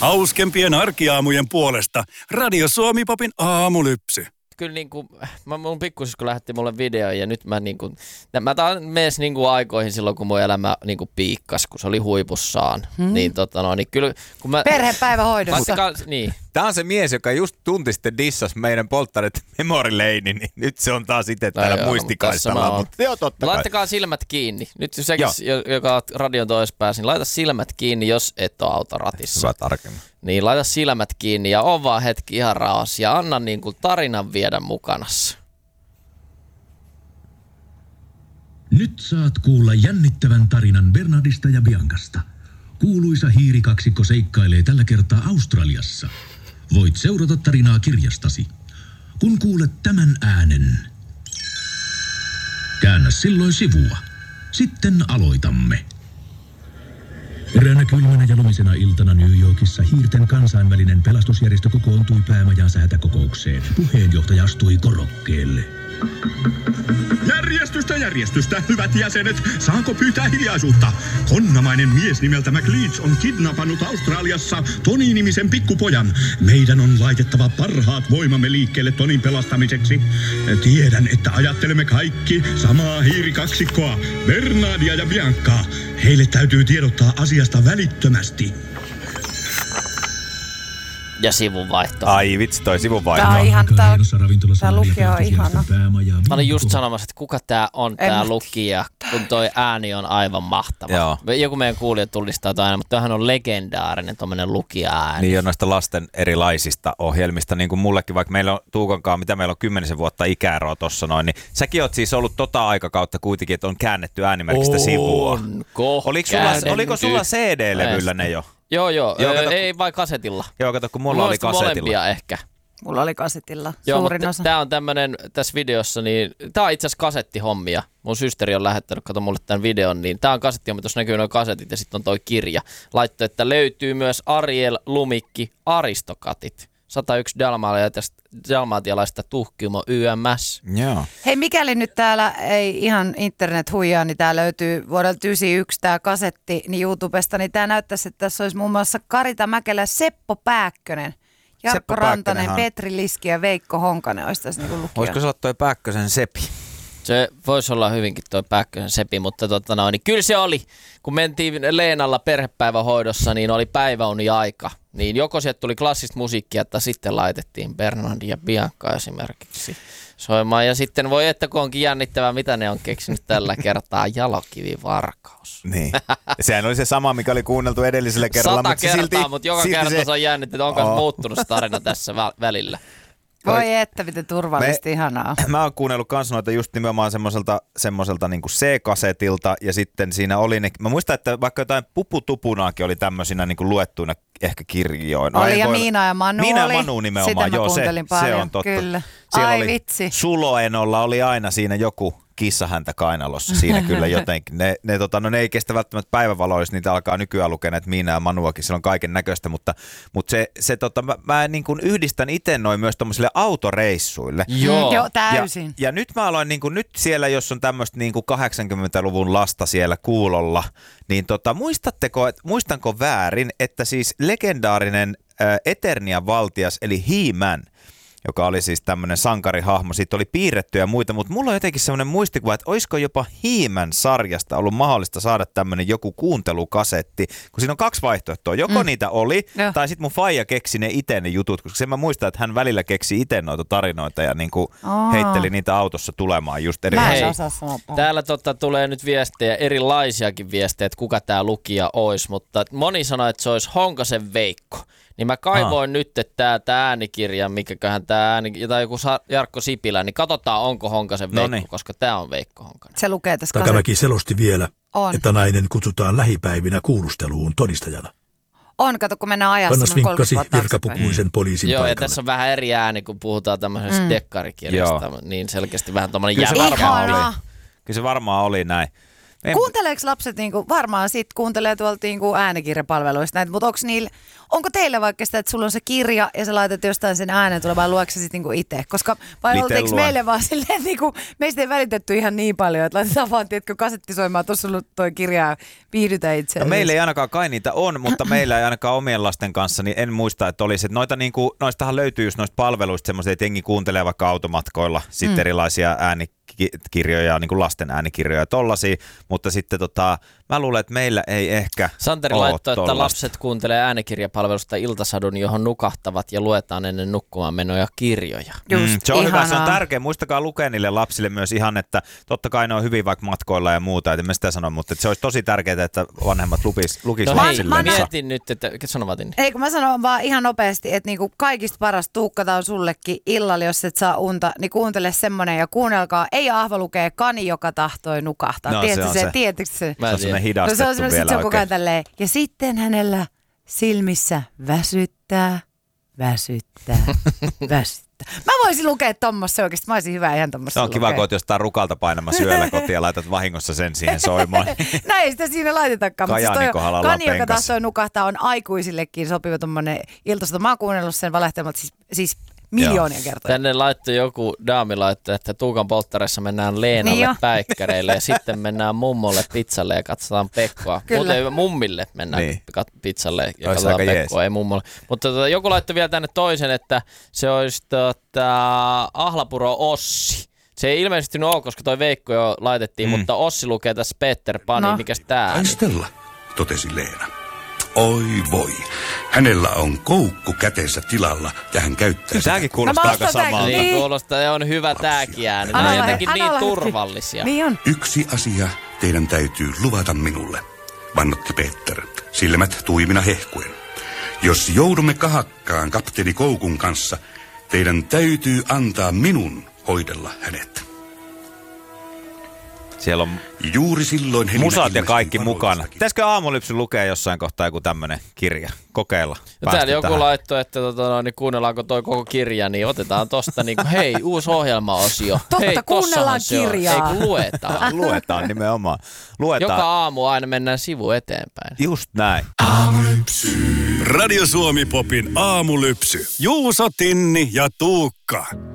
Hauskempien arkiaamujen puolesta Radio Suomi-popin aamulypsy. Kyllä niinku, mun pikkusisko lähetti mulle videon ja nyt mä niinku, mä mees niinku aikoihin silloin, kun mun elämä niinku piikkas, kun se oli huipussaan. Niin niin kyllä, kun mä... Perhepäivähoidossa. Niin. Tämä on se mies, joka just tunti sitten dissasi meidän polttaret Memory Lane, niin nyt se on taas itse täällä muistikaistalla. Mutta joo, totta kai. Laittakaa silmät kiinni. Nyt sekin, joka on radion toisessa päässä, niin laita silmät kiinni, jos et ole autoratissa. Hyvä tarkemmin. Niin laita silmät kiinni ja on vaan hetki ihan raos ja anna niinku tarinan viedä mukanassa. Nyt saat kuulla jännittävän tarinan Bernardista ja Biancasta. Kuuluisa hiirikaksikko seikkailee tällä kertaa Australiassa. Voit seurata tarinaa kirjastasi. Kun kuulet tämän äänen, käännä silloin sivua. Sitten aloitamme. Eräänä kylmänä ja lumisena iltana New Yorkissa hiirten kansainvälinen pelastusjärjestö kokoontui päämajan säätäkokoukseen. Puheenjohtaja astui korokkeelle. Järjestystä, hyvät jäsenet. Saanko pyytää hiljaisuutta? Konnamainen mies nimeltä McLeach on kidnappannut Australiassa Toni-nimisen pikkupojan. Meidän on laitettava parhaat voimamme liikkeelle Tonin pelastamiseksi. Tiedän, että ajattelemme kaikki samaa hiirikaksikkoa, Bernardia ja Biancaa. Heille täytyy tiedottaa asiasta välittömästi. Ja sivunvaihto. Ai vitsi, toi sivunvaihto. Tää on ihan, tää lukija on ihana. Mä olin just sanomassa, että kuka tää on tää lukija, kun toi ääni on aivan mahtava. Joo. Joku meidän kuulija tunnistaa toi aina, mutta tämähän on legendaarinen tommonen lukija-ääni. Niin on noista lasten erilaisista ohjelmista, niin kuin mullekin, vaikka meillä on Tuukankaan, mitä meillä on 10 vuotta ikäeroa tossa noin, niin säkin oot siis ollut aikakautta kuitenkin, että on käännetty äänimerkistä sivua. Oliko sulla CD-levyllä ne jo? Joo, ei vai kasetilla. Joo, kato, kun mulla oli kasetilla. Molempia ehkä. Mulla oli kasetilla, suurin osa. Tää on tämmönen, tässä videossa, niin tää on itse asiassa kasettihommia. Mun systeri on lähettänyt, kato mulle tämän videon, niin tää on kasettihommia, tuossa näkyy nuo kasetit ja sitten on toi kirja. Laittoi, että löytyy myös Ariel Lumikki Aristokatit. 101 dalmatialaista tuhkimo YMS. Joo. Hei, mikäli nyt täällä ei ihan internet huijaa, niin tää löytyy vuodelta 1991 tää kasetti niin YouTubesta, niin tää näyttäisi, että tässä olisi muun muassa Karita Mäkelä, Seppo Pääkkönen, Jarkko Rantanen, Petri Liski ja Veikko Honkanen olisi tässä niinku lukija. Voisiko se olla toi Pääkkösen Sepi? Se voisi olla hyvinkin toi Pääkkösen Sepi, mutta niin kyllä se oli. Kun mentiin Leenalla perhepäivähoidossa, niin oli päiväuni-aika. Niin joko sieltä tuli klassista musiikkia, että sitten laitettiin Bernardia ja Biancaa esimerkiksi soimaan. Ja sitten voi että kun onkin jännittävää, mitä ne on keksinyt tällä kertaa, Jalokivivarkaus. Niin. Sehän oli se sama, mikä oli kuunneltu edellisellä kerralla. 100 kertaa, mutta joka kerta se on jännittävää, onko se muuttunut tarina tässä välillä. Voi että, miten turvallisesti, ihanaa. Mä oon kuunnellut kans noita just nimenomaan semmoiselta niinku C-kasetilta ja sitten siinä oli ne, mä muistan, että vaikka jotain Puputupunaakin oli tämmöisinä niinku luettuina ehkä kirjoina. Oli ja Miina ja Manu Miina ja oli. Manu nimenomaan, sitä mä kuuntelin paljon. Se on totta. Kyllä. Siellä Ai oli vitsi. Suloenolla oli aina siinä joku kissahäntä kainalossa siinä kyllä jotenkin. Ne ei kestä välttämättä päivävaloa, jos niitä alkaa nykyään lukea näitä Miina ja Manuakin, siellä on kaiken näköistä, mutta mä niin kuin yhdistän itse noin myös tommosille autoreissuistanko Joo, täysin. Ja nyt mä aloin, niin kuin, nyt siellä, jos on tämmöistä niin kuin 80-luvun lasta siellä kuulolla, niin muistanko väärin, että siis legendaarinen Eternian valtias, eli He-Man, joka oli siis tämmöinen sankarihahmo. Siitä oli piirretty ja muita, mutta mulla on jotenkin semmoinen muistikuva, että olisiko jopa He-Man-sarjasta ollut mahdollista saada tämmöinen joku kuuntelukasetti, kun siinä on 2 vaihtoehtoa. Joko niitä oli, tai sitten mun faija keksi ne itse ne jutut, koska sen mä muistan, että hän välillä keksi itse noita tarinoita ja niinku heitteli niitä autossa tulemaan just eri. Täällä tulee nyt viestejä, erilaisiakin viestejä, että kuka tää lukija olisi, mutta moni sanoi, että se olisi Honkasen Veikko. Niin mä kaivoin nyt, että tää äänikirja, mikäköhän tää äänikirja, tai joku Jarkko Sipilä, niin katsotaan, onko Honkasen Veikko, koska tää on Veikko Honkanen. Se lukee tässä Takamäki selosti vielä, että nainen kutsutaan lähipäivinä kuulusteluun todistajana. On, kato, kun mennään ajassa. Vannas vinkkasi virkapukuisen poliisin Joo, paikalle. ja tässä on vähän eri ääni, kun puhutaan tämmöisestä dekkarikirjasta, niin selkeästi vähän tommoinen Kyllä se varmaan oli näin. Kuunteleeko lapset varmaan kuuntelee tuolta äänikirjapalveluista näitä, mutta onko teillä vaikka sitä, että sulla on se kirja ja sä laitat jostain sen äänen tulee, vai luokse sitten itse? Koska vai olteeko meille vaan silleen, meistä ei välitetty ihan niin paljon, että laitetaan vaan, tiedätkö, kasetti soimaan, tuossa on toi kirja ja viihdytä itse. No meillä ei ainakaan kai niitä on, mutta meillä ei ainakaan omien lasten kanssa, niin en muista, että olisi. Että noistahan löytyy just noista palveluista semmoisia, että jengi kuuntelee vaikka automatkoilla sitten erilaisia äänikirjoja, niin kuin lasten äänikirjoja tollaisia, mutta sitten mä luulen, että meillä ei ehkä Santeri laittoi, että lapset kuuntelee äänikirjapalvelusta Iltasadun, johon nukahtavat ja luetaan ennen nukkumaan menoja kirjoja. Se on hyvä, se on tärkeä. Muistakaa lukea niille lapsille myös ihan, että totta kai ne on hyvin vaikka matkoilla ja muuta, että mä sitä sanon, mutta se olisi tosi tärkeää, että vanhemmat lukisivat lapsille. Mietin nyt, että sano Vatin. Ei, kun mä sanon vaan ihan nopeasti, että kaikista paras Tuukka on sullekin illalla, jos et saa unta, niin kuuntele semmonen ja kuunnelkaa. Ei Ahva lukee Kani, joka tahtoi nukahtaa. No, tiedätkö se? Se on semmoinen hidastettu no, se on vielä se on oikein. tälleen. Ja sitten hänellä silmissä väsyttää. Mä voisin lukea tommossa oikeasti. Mä olisin hyvä ihan tommossa Se on kiva, kun oot jostain rukalta painamassa yöllä kotiin ja laitat vahingossa sen siihen soimaan. Näin sitä siinä laitetakaan. Kajaanin kohdalla ollaan Kani, joka penkassa. tahtoi nukahtaa, on aikuisillekin sopiva tommonen iltasto. Mä oon kuunnellut sen valehtelmat siis miljoonia kertoja. Tänne laittoi joku daami laittoi, että Tuukan polttareissa mennään Leenalle päikkäreille ja sitten mennään mummolle pizzalle ja katsotaan Pekkoa. Muuten mummille mennään pizzalle ja katsotaan Pekkoa, ei mummolle. Mutta joku laittoi vielä tänne toisen, että se olisi Ahlapuro Ossi. Se ei ilmeisesti ole, koska toi Veikko jo laitettiin, mutta Ossi lukee tässä Peter Pan, niin mikäs tää? Stella, totesi Leena. Oi voi, hänellä on koukku käteensä tilalla ja hän käyttää sitä. Tämäkin kuulostaa aika samalta. Niin, kuulostaa ja on hyvä tääkin ääni. Ne on jotenkin niin turvallisia. Niin on. Yksi asia teidän täytyy luvata minulle, vannotti Peter, silmät tuimina hehkuen. Jos joudumme kahakkaan kapteeni Koukun kanssa, teidän täytyy antaa minun hoidella hänet. Siellä on juuri silloin musat ja kaikki mukana. Pitäisikö Aamulypsy lukea jossain kohtaa joku tämmönen kirja? Kokeilla. Täällä joku laittoi, että niin kuunnellaanko toi koko kirja, niin otetaan tosta niin kuin, hei, uusi ohjelmaosio. Totta, hei, kuunnellaan kirjaa. Ei kun luetaan. Luetaan nimenomaan. Luetaan. Joka aamu aina mennään sivu eteenpäin. Just näin. Radio Suomi Popin aamulypsy. Juuso, Tinni ja Tuukka.